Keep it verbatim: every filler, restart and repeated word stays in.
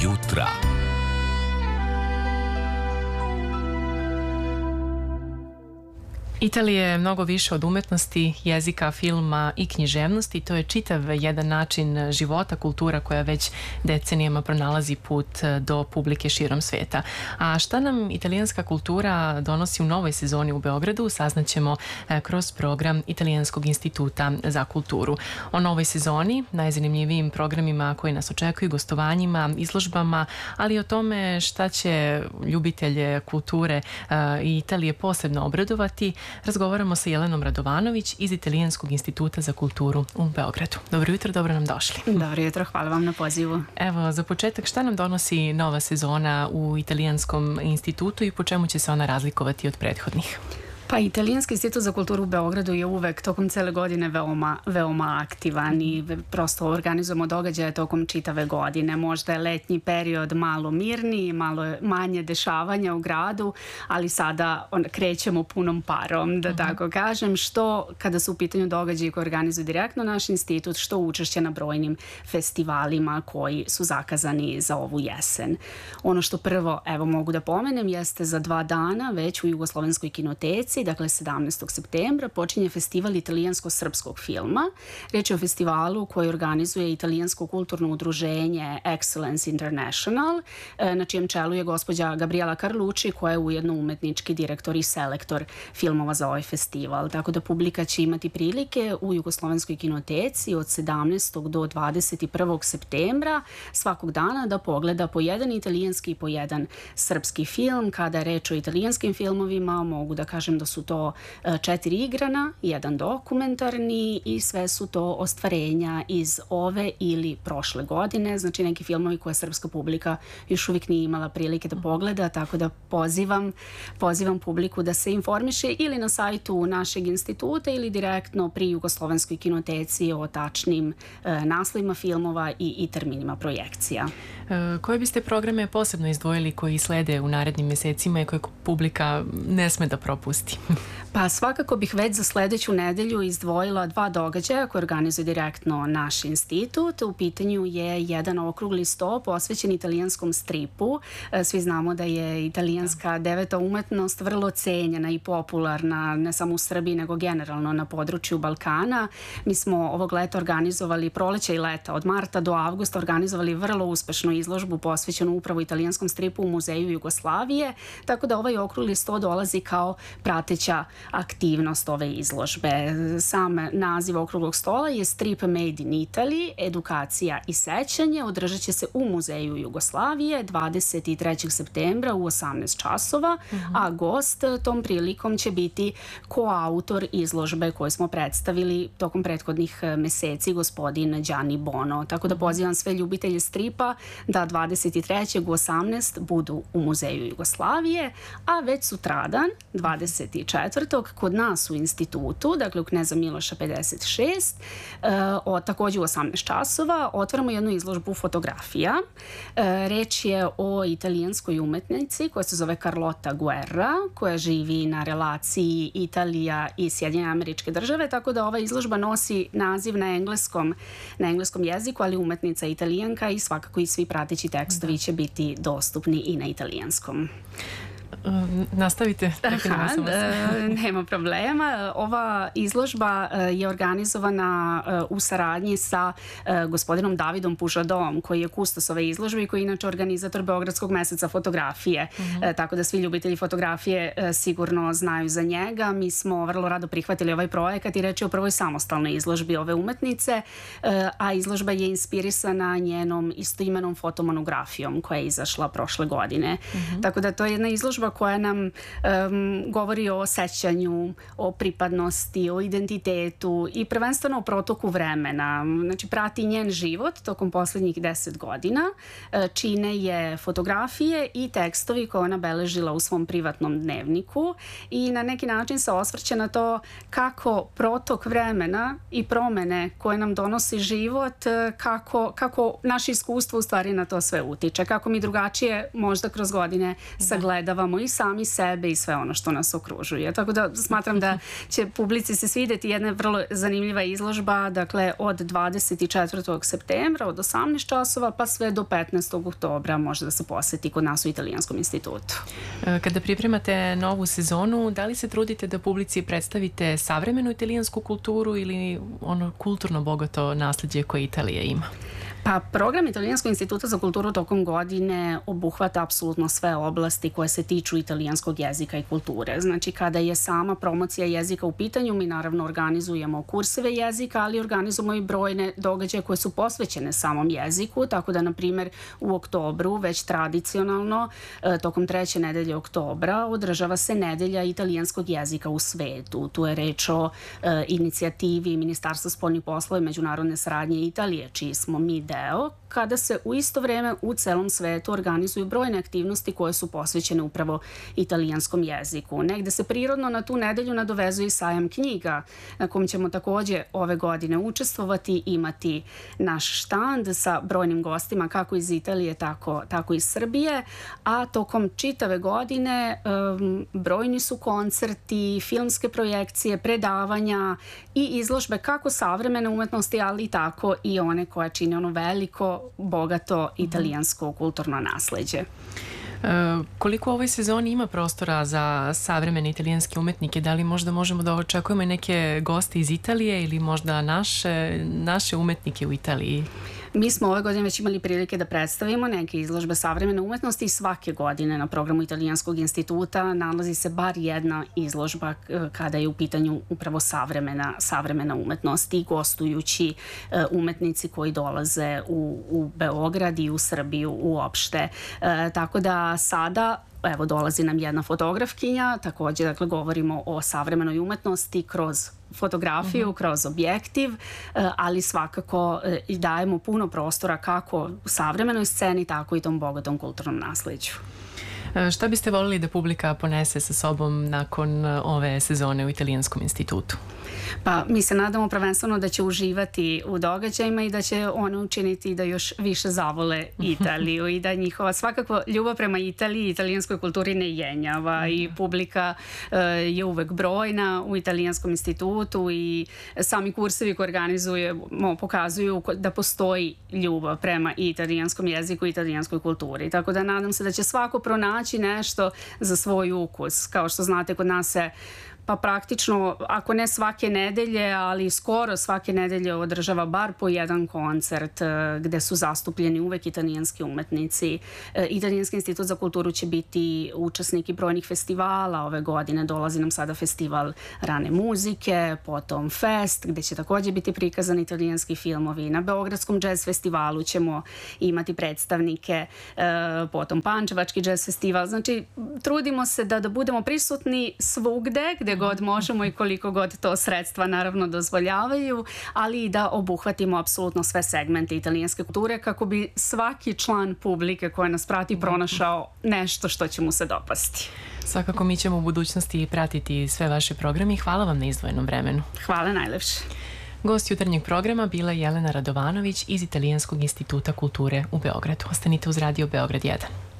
jutra. Italija je mnogo više od umetnosti, jezika, filma i književnosti. To je čitav jedan način života, kultura koja već decenijama pronalazi put do publike širom sveta. A šta nam italijanska kultura donosi u novoj sezoni u Beogradu, saznaćemo kroz program Italijanskog instituta za kulturu. O novoj sezoni, najzanimljivijim programima koji nas očekuju, gostovanjima, izložbama, ali i o tome šta će ljubitelje kulture i Italije posebno obradovati, razgovaramo sa Jelenom Radovanović iz Italijanskog instituta za kulturu u Beogradu. Dobro jutro, dobro nam došli. Dobro jutro, hvala vam na pozivu. Evo, za početak, šta nam donosi nova sezona u Italijanskom institutu i po čemu će se ona razlikovati od prethodnih? Pa Italijanski institut za kulturu u Beogradu je uvek tokom cele godine veoma, veoma aktivan i prosto organizujemo događaje tokom čitave godine. Možda je letnji period malo mirniji, malo manje dešavanja u gradu, ali sada on, krećemo punom parom, da tako kažem, što kada su u pitanju događaji koje organizuje direktno naš institut, što učešće na brojnim festivalima koji su zakazani za ovu jesen. Ono što prvo, evo mogu da pomenem, jeste za dva dana već u Jugoslovenskoj kinoteci, dakle sedamnaestog septembra, počinje festival italijansko-srpskog filma. Riječ je o festivalu koji organizuje italijansko kulturno udruženje Excellence International, na čijem čelu je gospođa Gabriela Carlucci, koja je ujedno umetnički direktor i selektor filmova za ovaj festival. Tako da publika će imati prilike u Jugoslovenskoj kinoteci od sedamnaestog do dvadeset prvog septembra svakog dana da pogleda po jedan italijanski i po jedan srpski film. Kada je reč o italijanskim filmovima, mogu da kažem da su to četiri igrana, jedan dokumentarni i sve su to ostvarenja iz ove ili prošle godine, znači neki filmovi koje srpska publika još uvijek nije imala prilike da pogleda, tako da pozivam, pozivam publiku da se informiše ili na sajtu našeg instituta ili direktno pri Jugoslovenskoj kinoteci o tačnim e, naslovima filmova i, i terminima projekcija. E, koje biste programe posebno izdvojili koji slede u narednim mesecima i koje publika ne sme da propusti? Pa svakako bih već za sledeću nedelju izdvojila dva događaja koje organizuje direktno naš institut. U pitanju je jedan okrugli sto posvećen italijanskom stripu. Svi znamo da je italijanska deveta umetnost vrlo cenjena i popularna ne samo u Srbiji nego generalno na području Balkana. Mi smo ovog leta organizovali, proleća i leta, od marta do avgusta organizovali vrlo uspešnu izložbu posvećenu upravo italijanskom stripu u Muzeju Jugoslavije, tako da ovaj okrugli sto dolazi kao prateća aktivnost ove izložbe. Sam naziv okruglog stola je Strip Made in Italy, edukacija i sećanje. Održat će se u Muzeju Jugoslavije dvadeset trećeg septembra u osamnaest časova, uh-huh. a gost tom prilikom će biti koautor izložbe koju smo predstavili tokom prethodnih meseci, gospodin Gianni Bono. Tako da pozivam sve ljubitelje stripa da dvadeset trećeg u osamnaest budu u Muzeju Jugoslavije, a već sutradan, dvadeset četvrtog kod nas u institutu, dakle u Kneza Miloša pedeset šest, e, o, takođe u osamnaest časova, otvaramo jednu izložbu fotografija. E, reč je o italijanskoj umetnici koja se zove Carlotta Guerra, koja živi na relaciji Italija i Sjedinjene Američke Države, tako da ova izložba nosi naziv na engleskom, na engleskom jeziku, ali umetnica je Italijanka i svakako i svi prateći tekstovi će biti dostupni i na italijanskom. Uh, nastavite. Aha, e, nema problema. Ova izložba e, je organizovana e, u saradnji sa e, gospodinom Davidom Pužadom, koji je kustos ove izložbe i koji je inače organizator Beogradskog meseca fotografije. Uh-huh. E, tako da svi ljubitelji fotografije e, sigurno znaju za njega. Mi smo vrlo rado prihvatili ovaj projekat i reč je o prvoj samostalnoj izložbi ove umetnice, e, a izložba je inspirisana njenom istoimenom fotomonografijom koja je izašla prošle godine. Uh-huh. Tako da to je jedna izložba koja nam um, govori o sećanju, o pripadnosti, o identitetu i prvenstveno o protoku vremena. Znači, prati njen život tokom poslednjih deset godina. Čine je fotografije i tekstovi koje ona beležila u svom privatnom dnevniku i na neki način se osvrće na to kako protok vremena i promene koje nam donosi život, kako, kako naše iskustvo u stvari na to sve utiče, kako mi drugačije možda kroz godine sagledavamo doživljavamo i sami sebe i sve ono što nas okružuje. Tako da smatram da će publici se svideti jedna vrlo zanimljiva izložba, dakle od dvadeset četvrtog septembra od osamnaest časova pa sve do petnaestog oktobra može da se poseti kod nas u Italijanskom institutu. Kada pripremate novu sezonu, da li se trudite da publici predstavite savremenu italijansku kulturu ili ono kulturno bogato nasleđe koje Italija ima? Pa program Italijanskog instituta za kulturu tokom godine obuhvata apsolutno sve oblasti koje se tiču italijanskog jezika i kulture. Znači kada je sama promocija jezika u pitanju, mi naravno organizujemo kurseve jezika, ali organizujemo i brojne događaje koje su posvećene samom jeziku, tako da na primjer u oktobru već tradicionalno tokom treće nedelje oktobra održava se nedelja italijanskog jezika u svetu. Tu je reč o e, inicijativi Ministarstva spoljnih poslova i međunarodne saradnje Italije, čiji smo mi deo, kada se u isto vreme u celom svetu organizuju brojne aktivnosti koje su posvećene upravo italijanskom jeziku. Negde se prirodno na tu nedelju nadovezuje i sajam knjiga na kom ćemo takođe ove godine učestvovati, imati naš štand sa brojnim gostima kako iz Italije, tako, tako iz Srbije, a tokom čitave godine um, brojni su koncerti, filmske projekcije, predavanja i izložbe kako savremene umetnosti, ali tako i one koje čine ono veliko, bogato italijansko kulturno nasleđe. E, koliko u ovoj sezoni ima prostora za savremene italijanske umetnike? Da li možda možemo da očekujemo neke goste iz Italije ili možda naše, naše umetnike u Italiji? Mi smo ove godine već imali prilike da predstavimo neke izložbe savremene umetnosti i svake godine na programu Italijanskog instituta nalazi se bar jedna izložba kada je u pitanju upravo savremena, savremena umetnost i gostujući umetnici koji dolaze u, u Beograd i u Srbiju uopšte. E, tako da sada evo dolazi nam jedna fotografkinja, takođe dakle govorimo o savremenoj umetnosti kroz fotografiju, uh-huh. kroz objektiv, ali svakako i dajemo puno prostora kako savremenoj sceni, tako i tom bogatom kulturnom nasleđu. Šta biste voljeli da publika ponese sa sobom nakon ove sezone u Italijanskom institutu? Pa mi se nadamo prvenstveno da će uživati u događajima i da će one učiniti da još više zavole Italiju i da njihova svakako ljubav prema Italiji i italijanskoj kulturi ne jenjava i publika uh, je uvek brojna u Italijanskom institutu i sami kursevi koje organizujemo pokazuju da postoji ljubav prema italijanskom jeziku i italijanskoj kulturi. Tako da nadam se da će svako pronaći nešto za svoj ukus. Kao što znate, kod nas se pa praktično, ako ne svake nedelje, ali skoro svake nedelje održava bar po jedan koncert gde su zastupljeni uvek italijanski umetnici. Italijanski institut za kulturu će biti učesnik i brojnih festivala ove godine. Dolazi nam sada festival rane muzike, potom Fest, gde će takođe biti prikazani italijanski filmovi. Na Beogradskom džez festivalu ćemo imati predstavnike, potom Pančevački džez festival. Znači, trudimo se da, da budemo prisutni svugde gde god možemo i koliko god to sredstva naravno dozvoljavaju, ali i da obuhvatimo apsolutno sve segmente italijanske kulture kako bi svaki član publike koja nas prati pronašao nešto što će mu se dopasti. Svakako mi ćemo u budućnosti pratiti sve vaše programe i hvala vam na izdvojenom vremenu. Hvala najlepše. Gost jutarnjeg programa bila je Jelena Radovanović iz Italijanskog instituta kulture u Beogradu. Ostanite uz Radio Beograd jedan.